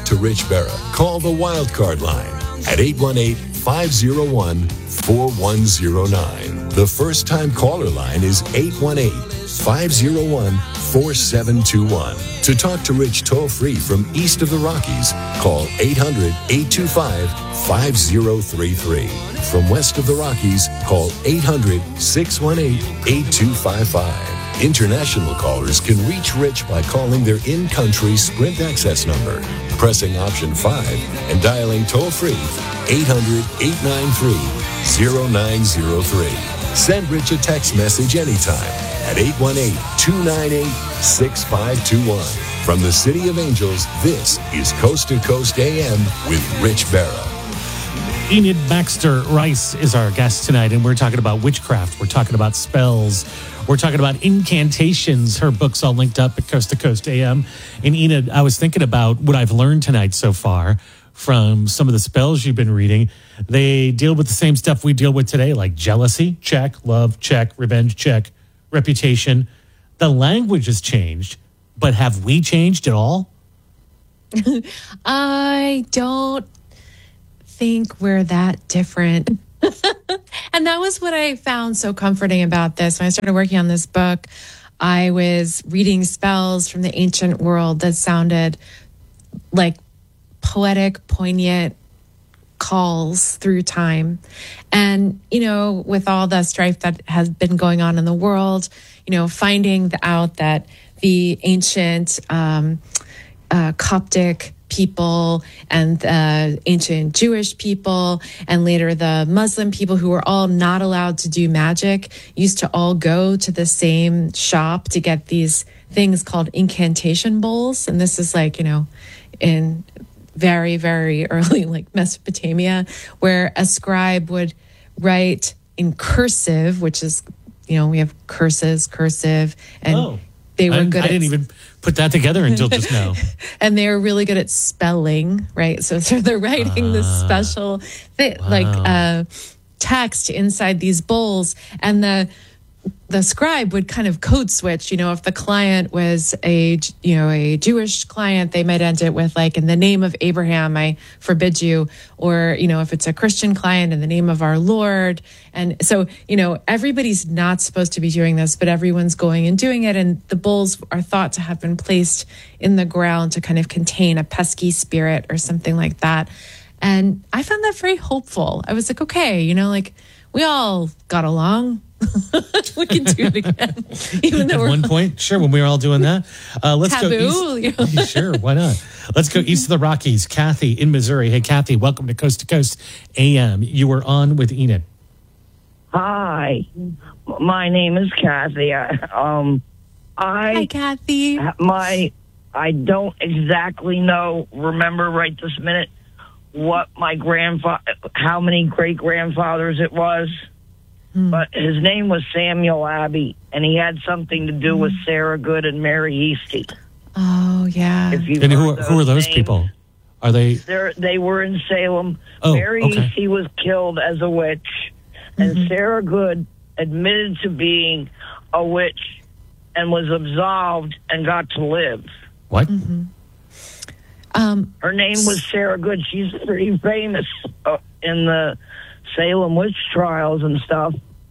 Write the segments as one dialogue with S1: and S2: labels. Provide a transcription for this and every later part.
S1: to Rich Berra, call the Wildcard line at 818-501-4109. The first-time caller line is 818-501-4721. To talk to Rich toll-free from east of the Rockies, call 800-825-5033. From west of the Rockies, call 800-618-8255. International callers can reach Rich by calling their in-country Sprint access number, pressing option 5, and dialing toll-free 800-893-0903. Send Rich a text message anytime at 818-298-6521. From the City of Angels, this is Coast to Coast AM with Rich Berra.
S2: Enid Baxter Rice is our guest tonight, and we're talking about witchcraft. We're talking about spells. We're talking about incantations. Her book's all linked up at Coast to Coast AM. And Enid, I was thinking about what I've learned tonight so far from some of the spells you've been reading. They deal with the same stuff we deal with today, like jealousy, check, love, check, revenge, check, reputation. The language has changed, but have we changed at all?
S3: I don't think we're that different. And that was what I found so comforting about this. When I started working on this book, I was reading spells from the ancient world that sounded like poetic, poignant calls through time. And, you know, with all the strife that has been going on in the world, you know, finding out that the ancient Coptic people and the ancient Jewish people and later the Muslim people who were all not allowed to do magic used to all go to the same shop to get these things called incantation bowls. And this is like, you know, in very, very early like Mesopotamia, where a scribe would write in cursive, which is, you know, we have cursive, and they were good.
S2: I didn't even put that together until just now.
S3: And they were really good at spelling, right? So they're writing this special text inside these bowls, and the scribe would kind of code switch. You know, if the client was a Jewish client, they might end it with like, in the name of Abraham, I forbid you. Or, you know, if it's a Christian client, in the name of our Lord. And so, you know, everybody's not supposed to be doing this, but everyone's going and doing it. And the bowls are thought to have been placed in the ground to kind of contain a pesky spirit or something like that. And I found that very hopeful. I was like, okay, you know, like we all got along. We can do it again. Even though
S2: at one point, sure, when we were all doing that. Let's
S3: taboo,
S2: go east. Sure, why not? Let's go east of the Rockies. Kathy in Missouri. Hey, Kathy, welcome to Coast AM. You were on with Enid.
S4: Hi, my name is Kathy.
S3: Hi, Kathy.
S4: I don't exactly remember right this minute what my how many great grandfathers it was. But his name was Samuel Abbey, and he had something to do with Sarah Good and Mary Easty.
S3: Oh, yeah.
S2: And who are those names, people? Are they?
S4: They were in Salem.
S2: Oh,
S4: Mary
S2: okay.
S4: Easty was killed as a witch, and Sarah Good admitted to being a witch and was absolved and got to live.
S2: What?
S4: Her name was Sarah Good. She's pretty famous in the Salem witch trials and stuff.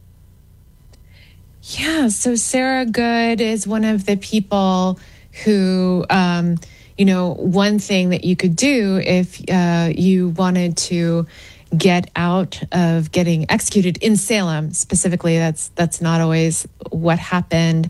S3: Yeah, so Sarah Good is one of the people who, you know, one thing that you could do if you wanted to get out of getting executed in Salem specifically, that's not always what happened.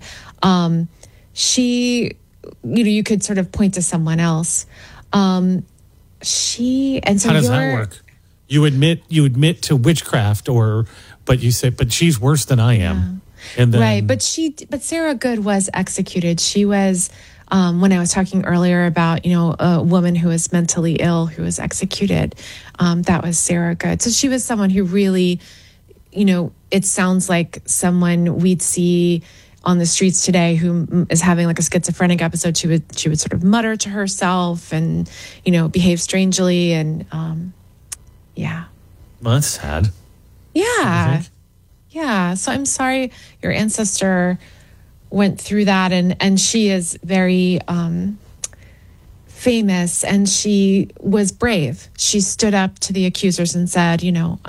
S3: You could sort of point to someone else.
S2: How does that work? You admit to witchcraft, but you say, but she's worse than I am.
S3: Yeah.
S2: And then,
S3: right, but Sarah Good was executed. She was, when I was talking earlier about, you know, a woman who was mentally ill who was executed, that was Sarah Good. So she was someone who really, you know, it sounds like someone we'd see on the streets today who is having like a schizophrenic episode. She would sort of mutter to herself and, you know, behave strangely and, yeah.
S2: Well, that's sad.
S3: Yeah. Yeah. So I'm sorry your ancestor went through that. And she is very famous, and she was brave. She stood up to the accusers and said,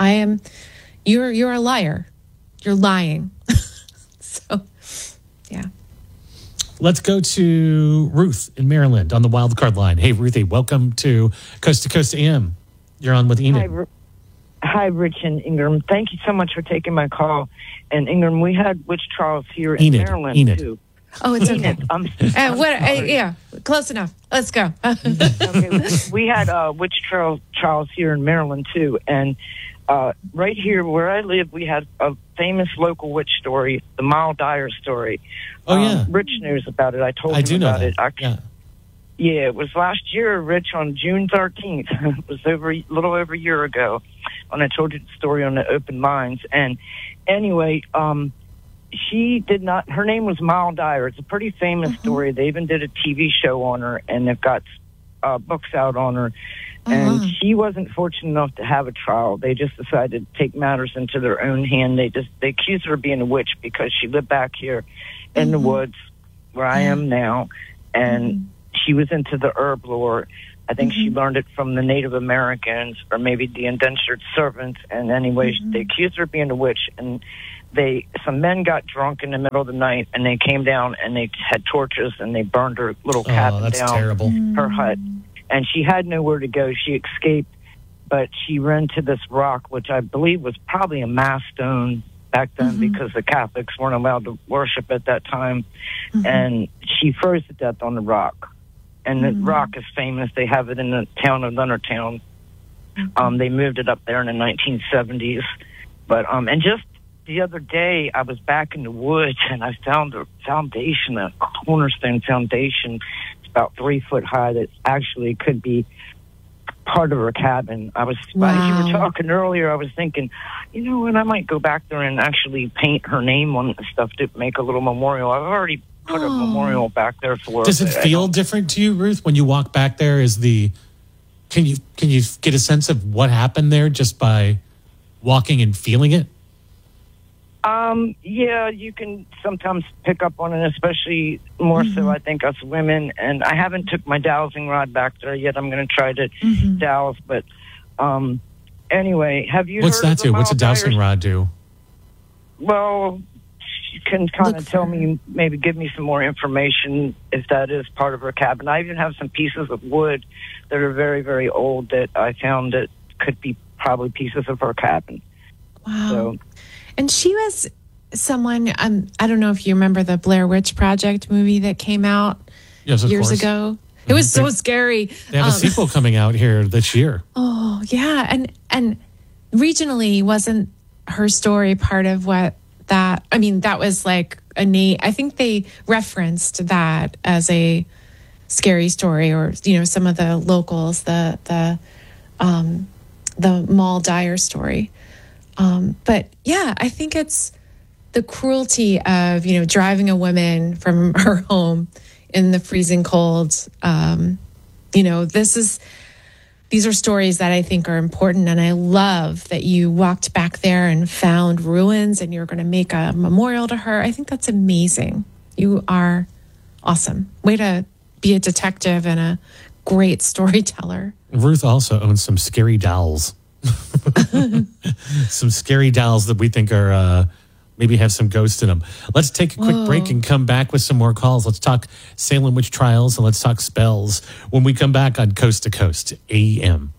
S3: you're a liar. You're lying. So, yeah.
S2: Let's go to Ruth in Maryland on the wild card line. Hey, Ruthie, welcome to Coast AM. You're on with Enid.
S5: Hi, Rich and Ingram. Thank you so much for taking my call. And Ingram, we had witch trials here in Maryland too.
S3: Oh, it's okay. Yeah, close enough. Let's go.
S5: Okay, we had witch trials here in Maryland too, and right here where I live, we had a famous local witch story, the Miles Dyer story.
S2: Oh yeah,
S5: Rich knows about it. I told him
S2: I do know
S5: about
S2: that.
S5: it. Yeah, it was last year, Rich, on June 13th. It was a little over a year ago when I told you the story on the Open Minds. And anyway, she did not, her name was Miles Dyer. It's a pretty famous story. They even did a TV show on her, and they've got books out on her. And she wasn't fortunate enough to have a trial. They just decided to take matters into their own hand. They accused her of being a witch because she lived back here in the woods where I am now. And she was into the herb lore. I think she learned it from the Native Americans or maybe the indentured servants. And anyway, they accused her of being a witch. And some men got drunk in the middle of the night, and they came down and they had torches and they burned her little cabin down,
S2: terrible.
S5: Her hut. And she had nowhere to go. She escaped, but she ran to this rock, which I believe was probably a mass stone back then because the Catholics weren't allowed to worship at that time. And she froze to death on the rock. And the rock is famous. They have it in the town of Leonardtown. They moved it up there in the 1970s. But and just the other day, I was back in the woods, and I found a foundation, a cornerstone foundation. It's about 3 foot high that actually could be part of her cabin. As you were talking earlier, I was thinking, and I might go back there and actually paint her name on the stuff to make a little memorial. I've already put a memorial back there for her.
S2: Does it feel different to you, Ruth, when you walk back there? Can you get a sense of what happened there just by walking and feeling it?
S5: Yeah, you can sometimes pick up on it, especially more so, I think, us women. And I haven't took my dowsing rod back there yet. I'm going to try to douse. But anyway, have you
S2: What's
S5: heard
S2: that do? What's a dowsing rod do?
S5: Well, you can kind of tell me, maybe give me some more information if that is part of her cabin. I even have some pieces of wood that are very, very old that I found that could be probably pieces of her cabin.
S3: Wow.
S5: So,
S3: and she was someone, I don't know if you remember the Blair Witch Project movie that came out years ago. It was so scary.
S2: They have a sequel coming out here this year.
S3: Oh, yeah. And regionally, wasn't her story part of what that was like I think they referenced that as a scary story, or, some of the locals, the Miles Dyer story. But yeah, I think it's the cruelty of, driving a woman from her home in the freezing cold. These are stories that I think are important. And I love that you walked back there and found ruins and you're going to make a memorial to her. I think that's amazing. You are awesome. Way to be a detective and a great storyteller.
S2: Ruth also owns some scary dolls. Some scary dolls that we think are maybe have some ghosts in them. Let's take a quick break and come back with some more calls. Let's talk Salem witch trials and let's talk spells when we come back on Coast to Coast AM.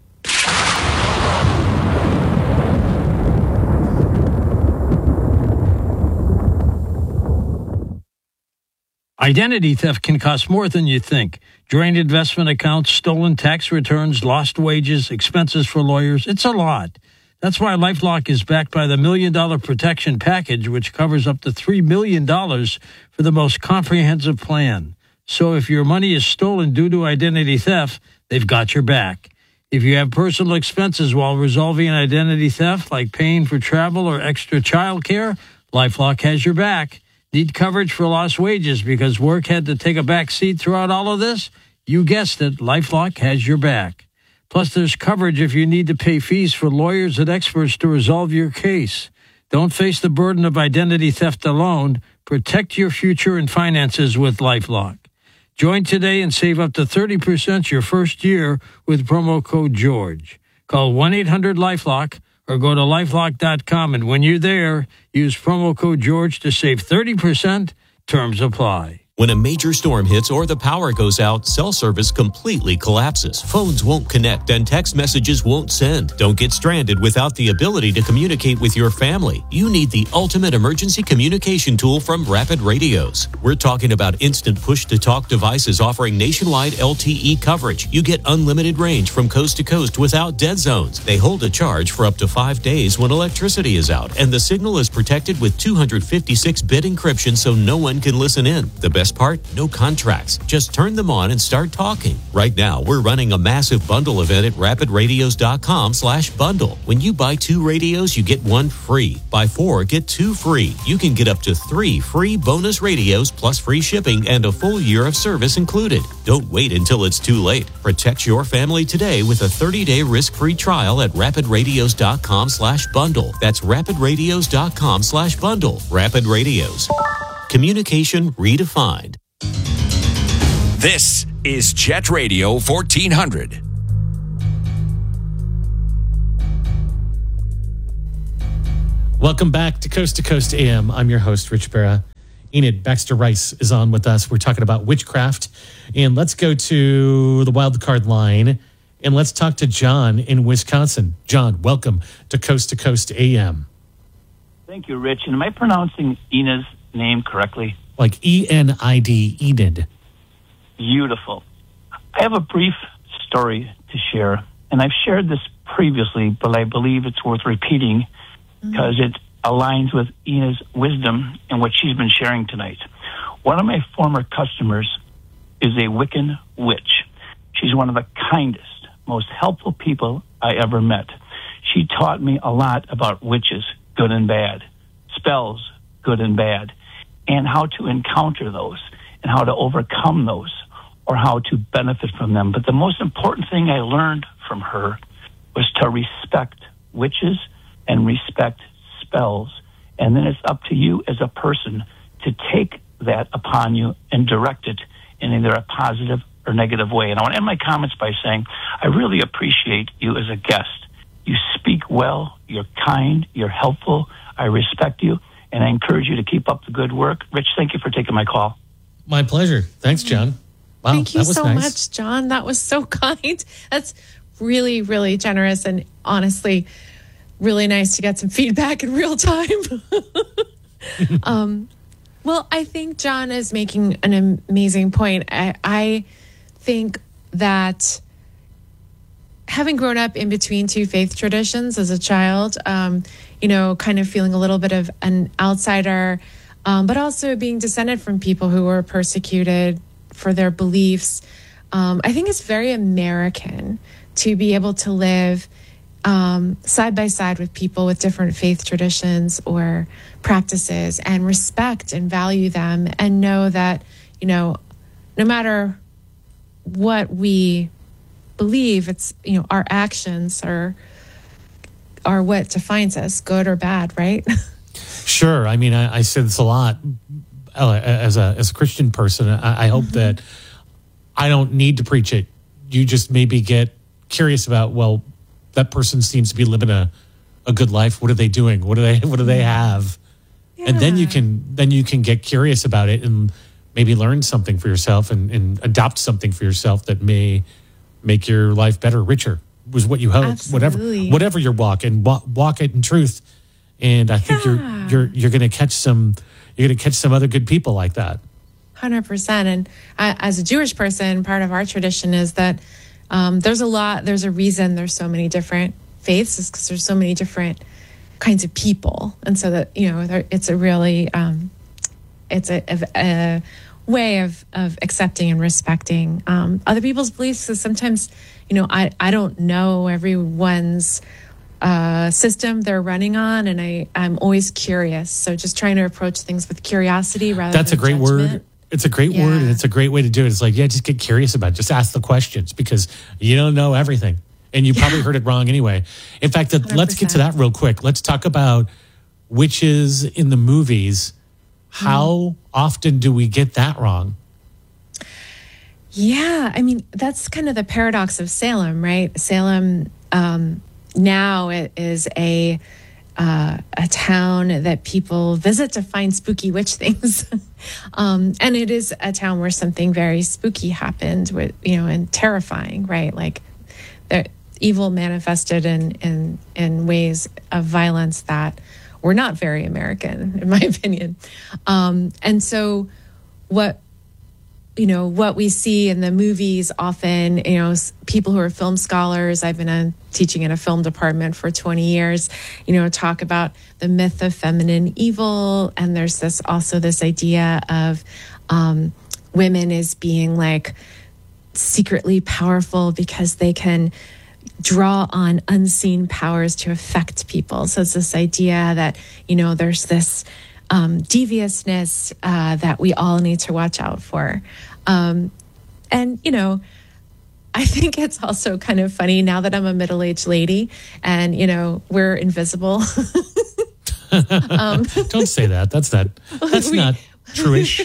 S6: Identity theft can cost more than you think. Drained investment accounts, stolen tax returns, lost wages, expenses for lawyers. It's a lot. That's why LifeLock is backed by the $1 Million Protection Package, which covers up to $3 million for the most comprehensive plan. So if your money is stolen due to identity theft, they've got your back. If you have personal expenses while resolving an identity theft, like paying for travel or extra child care, LifeLock has your back. Need coverage for lost wages because work had to take a back seat throughout all of this? You guessed it, LifeLock has your back. Plus, there's coverage if you need to pay fees for lawyers and experts to resolve your case. Don't face the burden of identity theft alone. Protect your future and finances with LifeLock. Join today and save up to 30% your first year with promo code GEORGE. Call 1-800-LifeLock or go to lifelock.com, and when you're there, use promo code GEORGE to save 30%. Terms apply.
S7: When a major storm hits or the power goes out, cell service completely collapses. Phones won't connect and text messages won't send. Don't get stranded without the ability to communicate with your family. You need the ultimate emergency communication tool from Rapid Radios. We're talking about instant push-to-talk devices offering nationwide LTE coverage. You get unlimited range from coast to coast without dead zones. They hold a charge for up to 5 days when electricity is out, and the signal is protected with 256-bit encryption so no one can listen in. The best part, no contracts. Just turn them on and start talking. Right now, we're running a massive bundle event at rapidradios.com/bundle. When you buy 2 radios, you get 1 free. Buy 4, get 2 free. You can get up to 3 free bonus radios plus free shipping and a full year of service included. Don't wait until it's too late. Protect your family today with a 30-day risk-free trial at rapidradios.com/bundle. That's rapidradios.com/bundle. Rapid Radios. Communication redefined.
S8: This is Jet Radio 1400.
S2: Welcome back to Coast AM. I'm your host, Rich Barra. Enid Baxter Rice is on with us. We're talking about witchcraft. And let's go to the wild card line and let's talk to John in Wisconsin. John, welcome to Coast AM.
S9: Thank you, Rich. And am I pronouncing Ina's name correctly?
S2: Like E-N-I-D, Enid.
S9: Beautiful. I have a brief story to share, and I've shared this previously, but I believe it's worth repeating because it aligns with Ina's wisdom and what she's been sharing tonight. One of my former customers is a Wiccan witch. She's one of the kindest, most helpful people I ever met. She taught me a lot about witches, good and bad, spells, good and bad, and how to encounter those and how to overcome those or how to benefit from them. But the most important thing I learned from her was to respect witches and respect spells. And then it's up to you as a person to take that upon you and direct it in either a positive or negative way. And I want to end my comments by saying I really appreciate you as a guest. You speak well, you're kind, you're helpful, I respect you, and I encourage you to keep up the good work. Rich, thank you for taking my call.
S2: My pleasure. Thanks, John. Wow,
S3: Thank you
S2: that was
S3: so
S2: nice.
S3: much, John. That was so kind. That's really, really generous and honestly really nice to get some feedback in real time. Well, I think John is making an amazing point. I think that having grown up in between 2 faith traditions as a child, kind of feeling a little bit of an outsider, but also being descended from people who were persecuted for their beliefs. I think it's very American to be able to live side by side with people with different faith traditions or practices and respect and value them and know that, no matter what we believe, it's, our actions are what defines us, good or bad, right?
S2: Sure. I mean, I say this a lot as a Christian person. I hope that I don't need to preach it. You just maybe get curious about, well, that person seems to be living a good life. What are they doing? What do they have? Yeah. And then you can get curious about it and maybe learn something for yourself and adopt something for yourself that may make your life better, richer, was what you hope.
S3: Absolutely.
S2: Whatever you're walking, walk it in truth. And I think you're going to catch some other good people like that.
S3: 100%. And as a Jewish person, part of our tradition is that there's a reason there's so many different faiths, is because there's so many different kinds of people. And so that, it's a really, it's a way of accepting and respecting other people's beliefs. Because sometimes, I don't know everyone's system they're running on, and I'm always curious. So just trying to approach things with curiosity rather
S2: That's
S3: than
S2: a great
S3: judgment.
S2: word. It's a great word, and it's a great way to do it. It's like, just get curious about it. Just ask the questions because you don't know everything. And you probably heard it wrong anyway. In fact, let's get to that real quick. Let's talk about witches in the movies. How often do we get that wrong?
S3: Yeah, I mean, that's kind of the paradox of Salem, right? Salem now it is a town that people visit to find spooky witch things, and it is a town where something very spooky happened, with and terrifying, right? Like the evil manifested in ways of violence that were not very American, in my opinion, and so what we see in the movies often, people who are film scholars, I've been teaching in a film department for 20 years, talk about the myth of feminine evil. And there's this idea of women as being like secretly powerful because they can draw on unseen powers to affect people. So it's this idea that, there's this deviousness that we all need to watch out for. And, I think it's also kind of funny now that I'm a middle-aged lady and, we're invisible.
S2: Don't say that. That's not true-ish.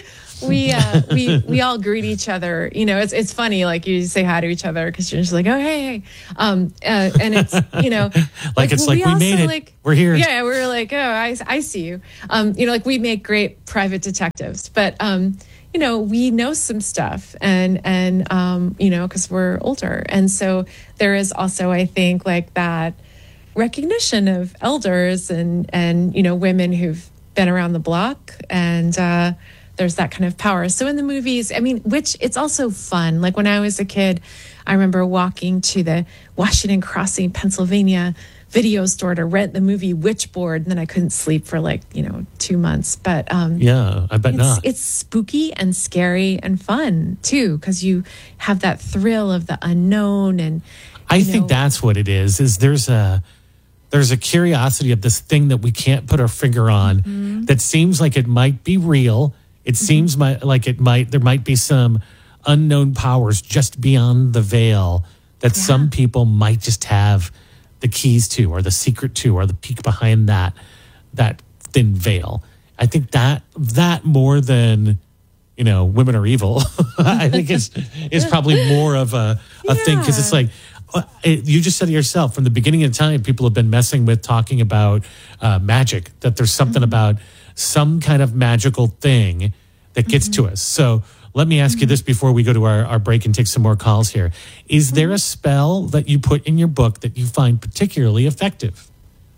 S3: We all greet each other. It's funny. Like you say hi to each other because you're just like, oh, hey. And it's,
S2: like it's like we made it. Like, we're here.
S3: Yeah. We're like, oh, I see you. Like we make great private detectives, but, we know some stuff and because we're older. And so there is also, I think, like that recognition of elders and women who've been around the block and, there's that kind of power. So in the movies, I mean, which it's also fun. Like when I was a kid, I remember walking to the Washington Crossing, Pennsylvania video store to rent the movie Witchboard. And then I couldn't sleep for 2 months. But
S2: yeah, I bet not.
S3: It's spooky and scary and fun too, because you have that thrill of the unknown. And
S2: I think that's what it is there's a curiosity of this thing that we can't put our finger on that seems like it might be real. It seems like there might be some unknown powers just beyond the veil that some people might just have the keys to, or the secret to, or the peek behind that thin veil. I think that more than women are evil. I think is probably more of a thing, because it's like you just said it yourself. From the beginning of time, people have been messing with talking about magic. That there's something about some kind of magical thing that gets to us. So let me ask you this before we go to our break and take some more calls here. Is there a spell that you put in your book that you find particularly effective?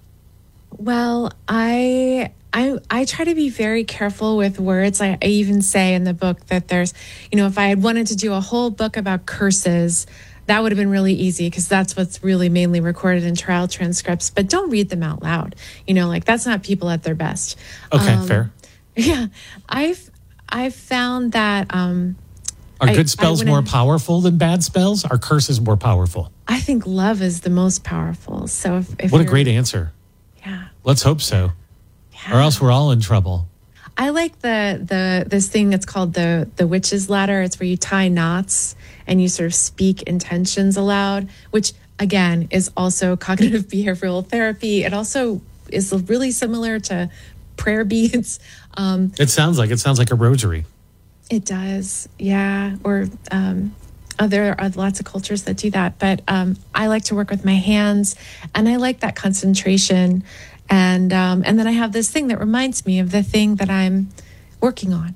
S3: Well, I try to be very careful with words. I even say in the book that there's, if I had wanted to do a whole book about curses, that would have been really easy because that's what's really mainly recorded in trial transcripts. But don't read them out loud. That's not people at their best.
S2: Okay, fair.
S3: Yeah, I've found that.
S2: Are good spells more powerful than bad spells? Are curses more powerful?
S3: I think love is the most powerful. So if
S2: what a great answer.
S3: Yeah.
S2: Let's hope so.
S3: Yeah.
S2: Or else we're all in trouble.
S3: I like this thing that's called the witch's ladder. It's where you tie knots and you sort of speak intentions aloud, which again is also cognitive behavioral therapy. It also is really similar to prayer beads.
S2: It sounds like a rosary.
S3: It does, yeah. Or there are lots of cultures that do that, but I like to work with my hands, and I like that concentration. And then I have this thing that reminds me of the thing that I'm working on.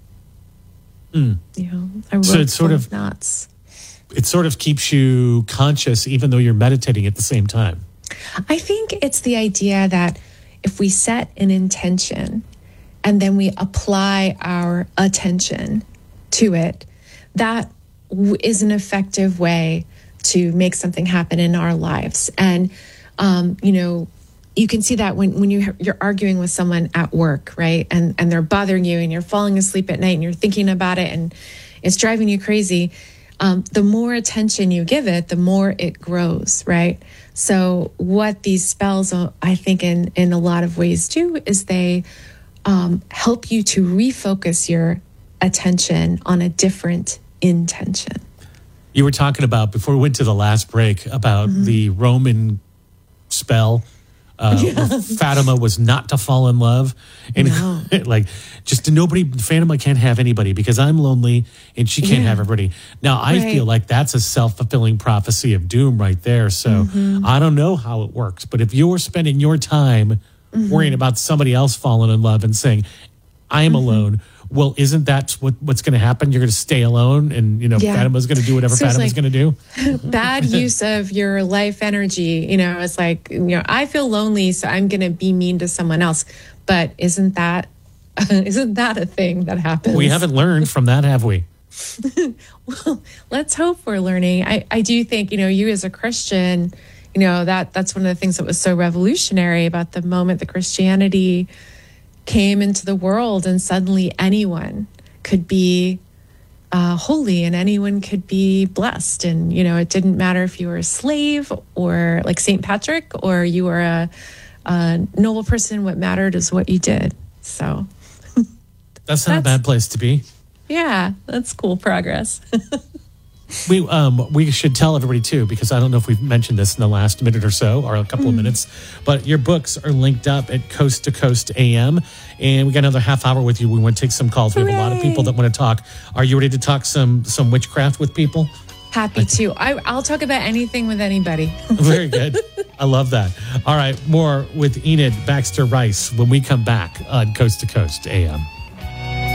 S3: I wrote
S2: so it's sort of
S3: knots.
S2: It sort of keeps you conscious, even though you're meditating at the same time.
S3: I think it's the idea that if we set an intention and then we apply our attention to it, that is an effective way to make something happen in our lives. And, you can see that when you're arguing with someone at work, right? And they're bothering you and you're falling asleep at night and you're thinking about it and it's driving you crazy. The more attention you give it, the more it grows, right? So what these spells, I think in a lot of ways do, is they help you to refocus your attention on a different intention.
S2: You were talking about, before we went to the last break, about the Roman spell Fatima was not to fall in love. And like, just nobody, Fatima can't have anybody because I'm lonely and she can't have everybody. Now, I feel like that's a self-fulfilling prophecy of doom right there. So I don't know how it works, but if you're spending your time worrying about somebody else falling in love and saying, I am alone, well, isn't that what's going to happen? You're going to stay alone and, Fatima's going to do whatever Fatima's going to do?
S3: Bad use of your life energy. It's like, I feel lonely, so I'm going to be mean to someone else. But isn't that a thing that happens?
S2: We haven't learned from that, have we?
S3: Well, let's hope we're learning. I do think, you as a Christian, that's one of the things that was so revolutionary about the moment that Christianity came into the world, and suddenly anyone could be holy and anyone could be blessed. And, it didn't matter if you were a slave or like St. Patrick or you were a noble person. What mattered is what you did. So
S2: that's not a bad place to be.
S3: Yeah, that's cool progress.
S2: We should tell everybody too, because I don't know if we've mentioned this in the last minute or so, or a couple of minutes, but your books are linked up at Coast to Coast AM, and we got another half hour with you. We want to take some calls. We have a lot of people that want to talk. Are you ready to talk some witchcraft with people?
S3: Happy to. I'll talk about anything with anybody.
S2: Very good. I love that. All right, more with Enid Baxter Rice when we come back on Coast to Coast AM.